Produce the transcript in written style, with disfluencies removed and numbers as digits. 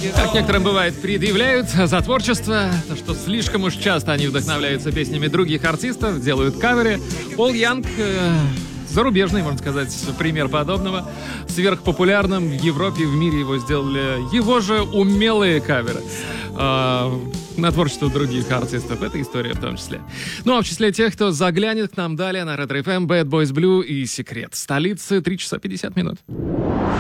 Как некоторым бывает, предъявляют за творчество, то что слишком уж часто они вдохновляются песнями других артистов, делают каверы. Пол Янг, зарубежный, можно сказать, пример подобного. Сверхпопулярным в Европе и в мире его сделали его же умелые каверы на творчество других артистов. Это история в том числе. Ну а в числе тех, кто заглянет к нам далее на Ретро FM, Bad Boys Blue и Секрет. Столицы 3 часа 50 минут.